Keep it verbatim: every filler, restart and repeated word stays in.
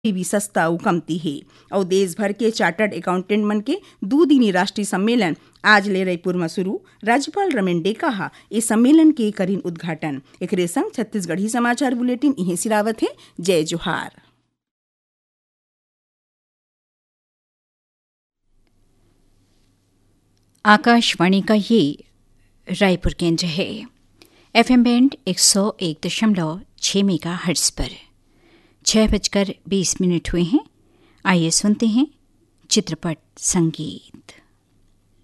भी सस्ता उ कमती है। और देश भर के चार्टर्ड अकाउंटेंट मन के दू दिनी राष्ट्रीय सम्मेलन आज ले रायपुर में शुरू। राज्यपाल रमेन डे कहा इस सम्मेलन के करीन उद्घाटन। एक संग छत्तीसगढ़ी समाचार बुलेटिन इहे सिरावत है। जय जोहार। आकाशवाणी का ये रायपुर केंद्र है। एफएम बैंड एक सौ एक दशमलव छः मेगा हर्ट्ज पर छः बजकर बीस मिनट हुए हैं। आइए सुनते हैं चित्रपट संगीत।